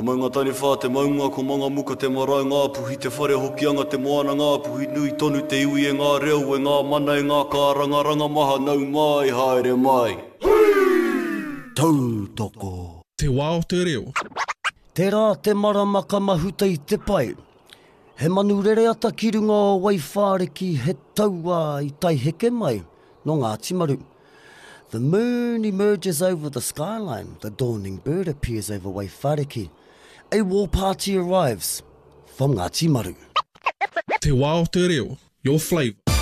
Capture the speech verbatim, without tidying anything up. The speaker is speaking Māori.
Ko maunga tani whā te maunga, ko manga muka te marae ngā puhi, te whare hokianga te moana ngā puhi, nui tonu te iwi e ngā reo, e ngā mana e ngā kāranga, ranga maha nau mai, haere mai. Tautoko. Te wā o te reo. Te rā te maramaka mahuta i te pai. He manu rere ata ki runga o Waiwhareki he taua i tai heke mai no ngā timaru. The moon emerges over the skyline. The dawning bird appears over Waiwhareki. A war party arrives from Ngā Timaru. Te wā o te reo. Your flavour.